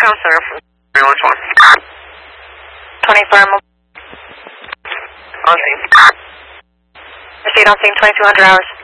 Town Center from Ambulance 1. 24 On scene. Proceed on scene 2200 hours.